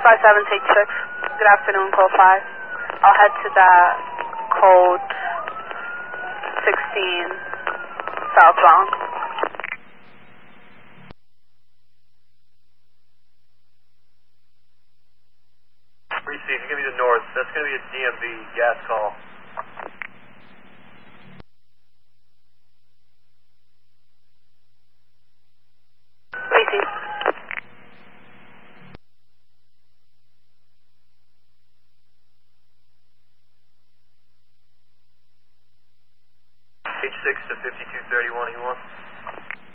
457, take 6. Good afternoon, code 5. I'll head to that code 16 southbound. Receive, you're going to be the north. That's going to be a DMV gas call. Receive. H6 to 5231, you want?